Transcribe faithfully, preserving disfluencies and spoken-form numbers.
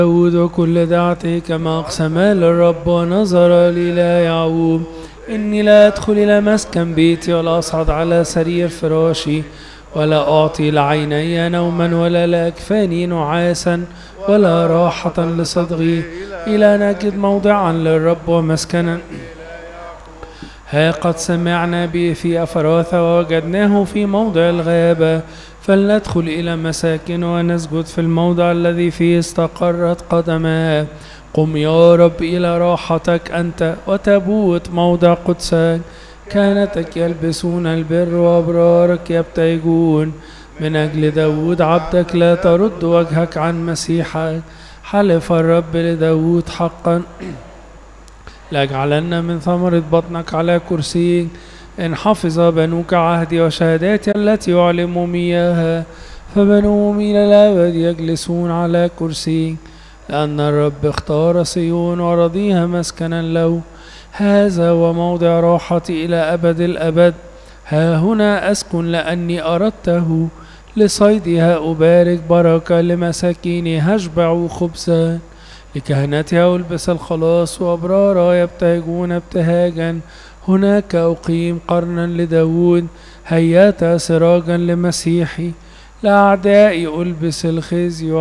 داود وكل دعته كما أقسم للرب ونظر لي لا يعوب. إني لا أدخل إلى مسكن بيتي ولا أصعد على سرير فراشي ولا أعطي لعيني نوما ولا لأكفاني نعاسا ولا راحة لصدغي إلى أن أجد موضعا للرب ومسكنا. ها قد سمعنا به في أفراثة ووجدناه في موضع الغابة، فلندخل إلى مساكن ونسجد في الموضع الذي فيه استقرت قدماه. قم يا رب إلى راحتك أنت وتبوت موضع قدسك. كهنتك يلبسون البر وأبرارك يبتهجون. من أجل داود عبدك لا ترد وجهك عن مسيحك. حلف الرب لداود حقا لأجعلن من ثمرة بطنك على كرسيك. إن حفظ بنوك عهدي وشهاداتي التي يعلم إياها فبنوهم إلى الأبد يجلسون على كرسيك. لأن الرب اختار صيون ورضيها مسكنا له. هذا وموضع راحتي إلى أبد الأبد. ها هنا أسكن لأني أردته. لصيدها أبارك بركة. لمساكيني هشبع خبزا. لكهنتها ألبس الخلاص وأبرارا يبتهجون ابتهاجا. هناك أقيم قرنا لداود. هيات سراجا لمسيحي. لأعدائي ألبس الخزي